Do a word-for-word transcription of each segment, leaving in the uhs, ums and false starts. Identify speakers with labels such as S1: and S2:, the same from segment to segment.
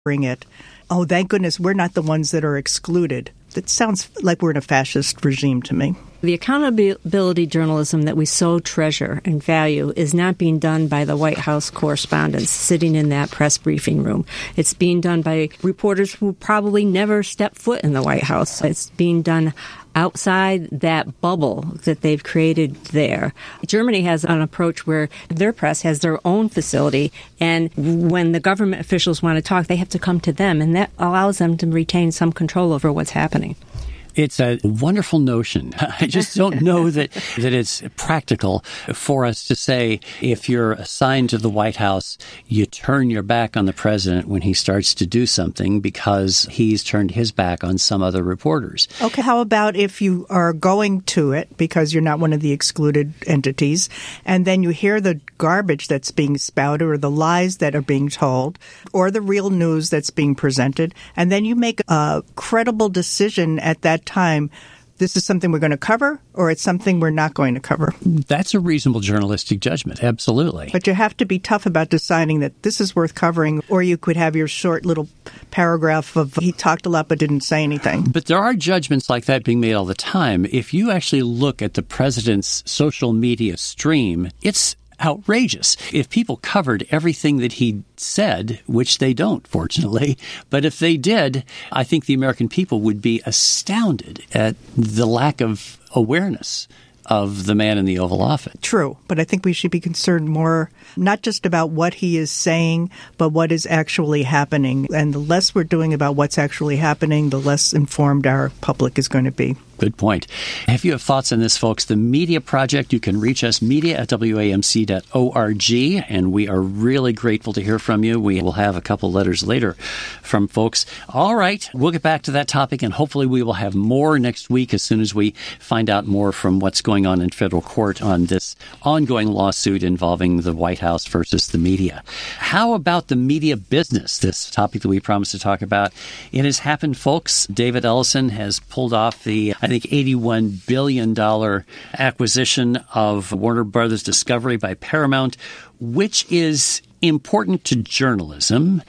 S1: bring it. Oh, thank goodness we're not the ones that are excluded. That sounds like we're in a fascist regime to me.
S2: The accountability journalism that we so treasure and value is not being done by the White House correspondents sitting in that press briefing room. It's being done by reporters who probably never stepped foot in the White House. It's being done outside that bubble that they've created there. Germany has an approach where their press has their own facility, and when the government officials want to talk, they have to come to them, and that allows them to retain some control over what's happening.
S3: It's a wonderful notion. I just don't know that, that it's practical for us to say, if you're assigned to the White House, you turn your back on the president when he starts to do something because he's turned his back on some other reporters.
S1: Okay, how about if you are going to it because you're not one of the excluded entities, and then you hear the garbage that's being spouted or the lies that are being told or the real news that's being presented, and then you make a credible decision at that time, this is something we're going to cover or it's something we're not going to cover.
S3: That's a reasonable journalistic judgment, absolutely.
S1: But you have to be tough about deciding that this is worth covering, or you could have your short little paragraph of he talked a lot but didn't say anything.
S3: But there are judgments like that being made all the time. If you actually look at the president's social media stream, it's outrageous. If people covered everything that he said, which they don't, fortunately, but if they did, I think the American people would be astounded at the lack of awareness of the man in the Oval Office.
S1: True, but I think we should be concerned more not just about what he is saying, but what is actually happening. And the less we're doing about what's actually happening, the less informed our public is going to be.
S3: Good point. If you have thoughts on this, folks, the Media Project, you can reach us, media at W A M C dot org, and we are really grateful to hear from you. We will have a couple letters later from folks. All right, we'll get back to that topic, and hopefully we will have more next week as soon as we find out more from what's going on in federal court on this ongoing lawsuit involving the White House versus the media. How about the media business, this topic that we promised to talk about? It has happened, folks. David Ellison has pulled off the, I think, eighty-one billion dollars acquisition of Warner Brothers Discovery by Paramount, which is important to journalism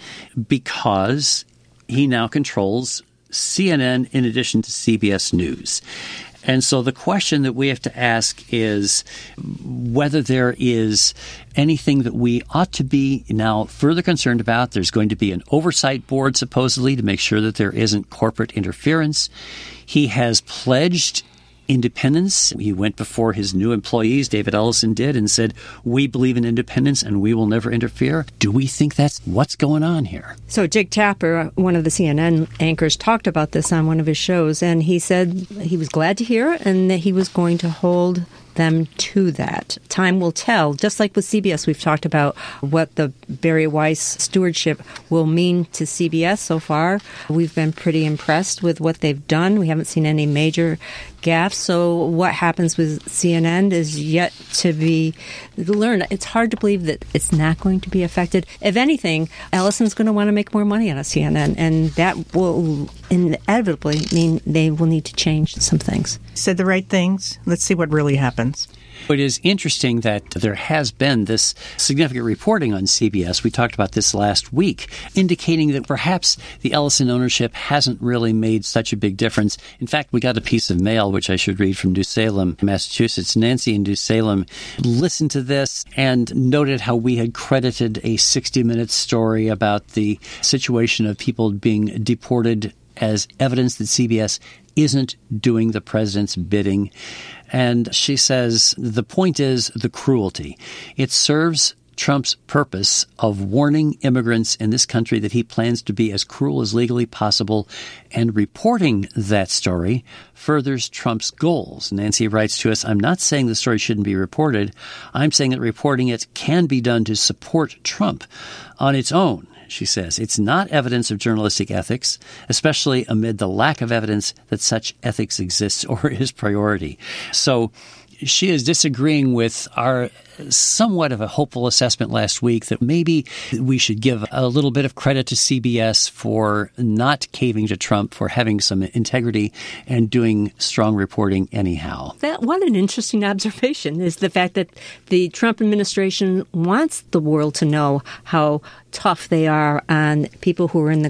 S3: because he now controls C N N in addition to C B S News. And so the question that we have to ask is whether there is anything that we ought to be now further concerned about. There's going to be an oversight board, supposedly, to make sure that there isn't corporate interference. He has pledged independence. He went before his new employees, David Ellison did, and said, we believe in independence and we will never interfere. Do we think that's what's going on here?
S2: So Jake Tapper, one of the C N N anchors, talked about this on one of his shows, and he said he was glad to hear it and that he was going to hold them to that. Time will tell. Just like with C B S, we've talked about what the Barry Weiss stewardship will mean to C B S so far. We've been pretty impressed with what they've done. We haven't seen any major gaffes. So what happens with C N N is yet to be learned. It's hard to believe that it's not going to be affected. If anything, Ellison's going to want to make more money out of C N N, and that will inevitably mean they will need to change some things.
S1: Said the right things. Let's see what really happens.
S3: It is interesting that there has been this significant reporting on C B S. We talked about this last week, indicating that perhaps the Ellison ownership hasn't really made such a big difference. In fact, we got a piece of mail, which I should read, from New Salem, Massachusetts. Nancy in New Salem listened to this and noted how we had credited a sixty minute story about the situation of people being deported as evidence that C B S isn't doing the president's bidding. And she says the point is the cruelty. It serves Trump's purpose of warning immigrants in this country that he plans to be as cruel as legally possible, and reporting that story furthers Trump's goals. Nancy writes to us, I'm not saying the story shouldn't be reported. I'm saying that reporting it can be done to support Trump on its own. She says, it's not evidence of journalistic ethics, especially amid the lack of evidence that such ethics exists or is priority. So she is disagreeing with our somewhat of a hopeful assessment last week that maybe we should give a little bit of credit to C B S for not caving to Trump, for having some integrity and doing strong reporting anyhow.
S2: That, what an interesting observation is the fact that the Trump administration wants the world to know how tough they are on people who are in the